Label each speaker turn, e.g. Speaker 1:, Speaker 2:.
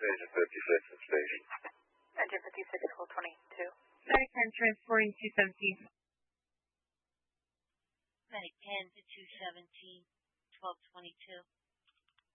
Speaker 1: Engine 56 in station.
Speaker 2: Engine 56, hold 22.
Speaker 3: Medic 10 transporting 217.
Speaker 4: Medic 10 to 217, 1222.